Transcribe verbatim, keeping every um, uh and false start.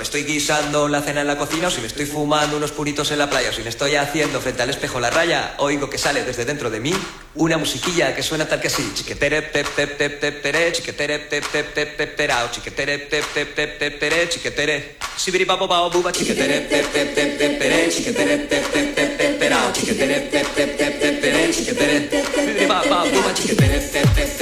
estoy guisando la cena en la cocina, o si me estoy fumando unos puritos en la playa, o si me estoy haciendo frente al espejo la raya, oigo que sale desde dentro de mí una musiquilla que suena tal que así. Chiquetere, pep, pep, pep, pep, pere, chiquetere, pep, pep, pep, pep, perao, chiquetere, pep, pep, pep, pep, pere, chiquetere, sibiripapo, pao, buba, chiquetere, pep, pep, pep, pep, pere, chiquetere, pep, pep, pep, pep, perao, chiquetere, pep, pep, pep, pep, pere, chiquetere, sibiripapo, buba, chiquetere, pep, pep,